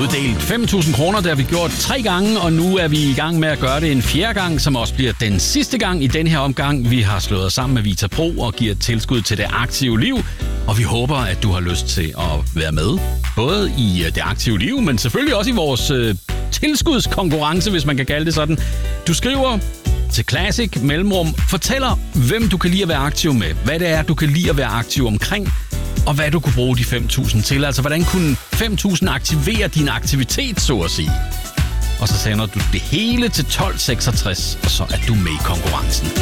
uddelt 5.000 kroner. Det har vi gjort 3 gange, og nu er vi i gang med at gøre det en 4. gang, som også bliver den sidste gang i den her omgang. Vi har slået os sammen med Vita Pro og giver et tilskud til det aktive liv, og vi håber, at du har lyst til at være med. Både i det aktive liv, men selvfølgelig også i vores tilskudskonkurrence, hvis man kan kalde det sådan. Du skriver til Classic mellemrum, fortæller, hvem du kan lide at være aktiv med, hvad det er, du kan lide at være aktiv omkring, og hvad du kunne bruge de 5.000 til. Altså, hvordan kunne 5.000 aktivere din aktivitet, så at sige. Og så sender du det hele til 1266, og så er du med i konkurrencen.